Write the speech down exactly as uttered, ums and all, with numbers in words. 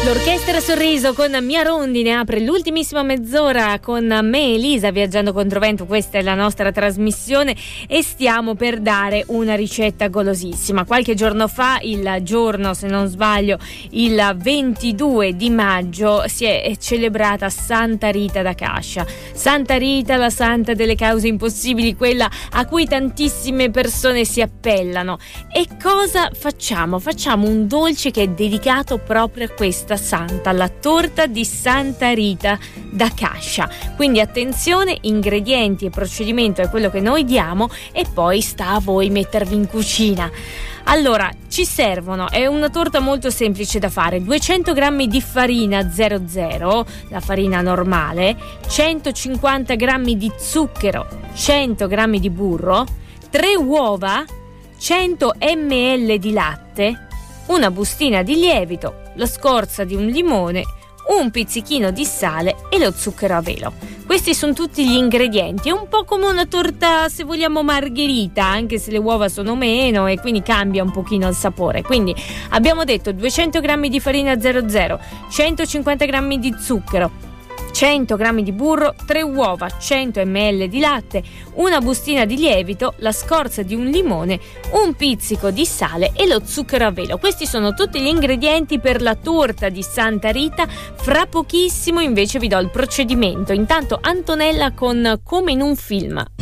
L'Orchestra Sorriso con Mia Rondine apre l'ultimissima mezz'ora con me Elisa Viaggiando Controvento. Questa è la nostra trasmissione e stiamo per dare una ricetta golosissima. Qualche giorno fa, il giorno, se non sbaglio, il ventidue di maggio, si è celebrata Santa Rita da Cascia. Santa Rita, la santa delle cause impossibili, quella a cui tantissime persone si appellano. E cosa facciamo? Facciamo un dolce che è dedicato proprio a questa santa, la torta di Santa Rita da Cascia. Quindi attenzione, ingredienti e procedimento è quello che noi diamo e poi sta a voi mettervi in cucina. Allora, ci servono, è una torta molto semplice da fare, duecento grammi di farina zero zero, la farina normale, centocinquanta grammi di zucchero, cento grammi di burro, tre uova, cento millilitri di latte, una bustina di lievito, la scorza di un limone, un pizzichino di sale e lo zucchero a velo. Questi sono tutti gli ingredienti, è un po' come una torta, se vogliamo, margherita, anche se le uova sono meno e quindi cambia un pochino il sapore. Quindi abbiamo detto duecento grammi di farina zero zero, centocinquanta grammi di zucchero, cento grammi di burro, tre uova, cento millilitri di latte, una bustina di lievito, la scorza di un limone, un pizzico di sale e lo zucchero a velo. Questi sono tutti gli ingredienti per la torta di Santa Rita. Fra pochissimo invece vi do il procedimento. Intanto Antonella con Come in un film.